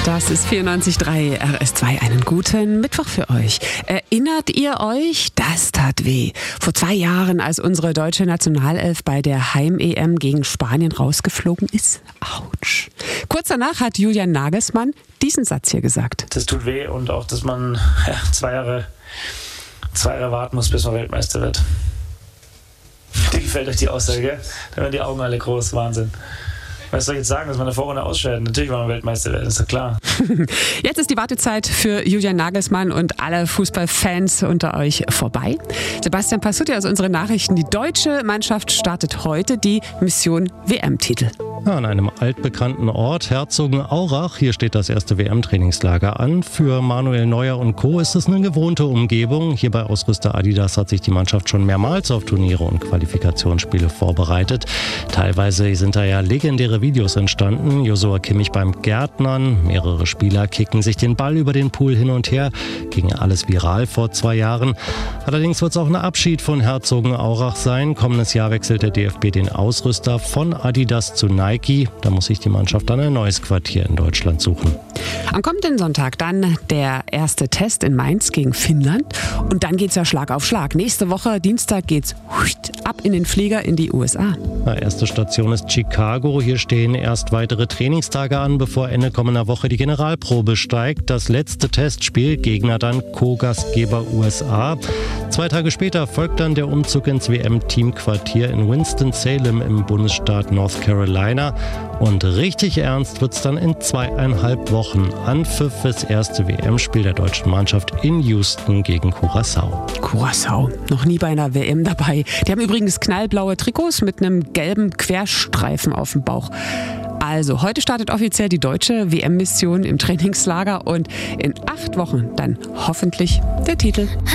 Das ist 94.3 RS2. Einen guten Mittwoch für euch. Erinnert ihr euch? Das tat weh. Vor 2 Jahren, als unsere deutsche Nationalelf bei der Heim-EM gegen Spanien rausgeflogen ist. Autsch. Kurz danach hat Julian Nagelsmann diesen Satz hier gesagt. Das tut weh und auch, dass man 2 Jahre warten muss, bis man Weltmeister wird. Dir gefällt euch die Aussage, gell? Da werden die Augen alle groß. Wahnsinn. Was soll ich jetzt sagen, dass man in der Vorrunde ausscheidet? Natürlich wollen wir Weltmeister werden, ist doch klar. Jetzt ist die Wartezeit für Julian Nagelsmann und alle Fußballfans unter euch vorbei. Sebastian Passutti aus unseren Nachrichten. Die deutsche Mannschaft startet heute die Mission WM-Titel. Ja, an einem altbekannten Ort, Herzogenaurach. Hier steht das erste WM-Trainingslager an. Für Manuel Neuer und Co. ist es eine gewohnte Umgebung. Hier bei Ausrüster Adidas hat sich die Mannschaft schon mehrmals auf Turniere und Qualifikationsspiele vorbereitet. Teilweise sind da ja legendäre Videos entstanden. Joshua Kimmich beim Gärtnern. Mehrere Spieler kicken sich den Ball über den Pool hin und her. Ging alles viral vor 2 Jahren. Allerdings wird es auch ein Abschied von Herzogenaurach sein. Kommendes Jahr wechselt der DFB den Ausrüster von Adidas zu Nike. Da muss sich die Mannschaft dann ein neues Quartier in Deutschland suchen. Am kommenden Sonntag dann der erste Test in Mainz gegen Finnland. Und dann geht's ja Schlag auf Schlag. Nächste Woche, Dienstag, geht's ab in den Flieger in die USA. Erste Station ist Chicago. Hier stehen erst weitere Trainingstage an, bevor Ende kommender Woche die Generalprobe steigt. Das letzte Testspiel, Gegner dann Co-Gastgeber USA. 2 Tage später folgt dann der Umzug ins WM-Teamquartier in Winston-Salem im Bundesstaat North Carolina. Und richtig ernst wird's dann in 2,5 Wochen. Anpfiff fürs erste WM-Spiel der deutschen Mannschaft in Houston gegen Curaçao. Curaçao, noch nie bei einer WM dabei. Die haben übrigens knallblaue Trikots mit einem gelben Querstreifen auf dem Bauch. Also, heute startet offiziell die deutsche WM-Mission im Trainingslager und in 8 Wochen dann hoffentlich der Titel.